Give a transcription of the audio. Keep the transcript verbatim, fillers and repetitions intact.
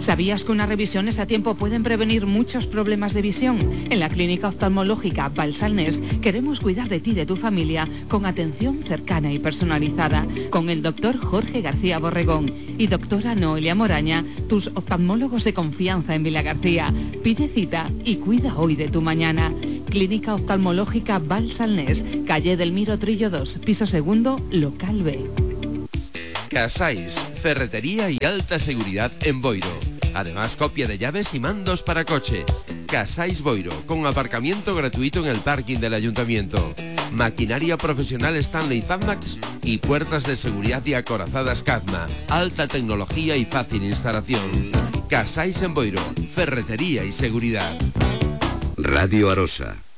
¿Sabías que unas revisiones a tiempo pueden prevenir muchos problemas de visión? En la Clínica Oftalmológica Balsalnés queremos cuidar de ti y de tu familia con atención cercana y personalizada. Con el doctor Jorge García Borregón y doctora Noelia Moraña, tus oftalmólogos de confianza en Vilagarcía. Pide cita y cuida hoy de tu mañana. Clínica Oftalmológica Balsalnés, calle del Miro Trillo dos, piso segundo, local B. Casais, ferretería y alta seguridad en Boiro. Además, copia de llaves y mandos para coche. Casais Boiro, con aparcamiento gratuito en el parking del ayuntamiento. Maquinaria profesional Stanley Fatmax y puertas de seguridad y acorazadas Cadma. Alta tecnología y fácil instalación. Casais en Boiro, ferretería y seguridad. Radio Arosa.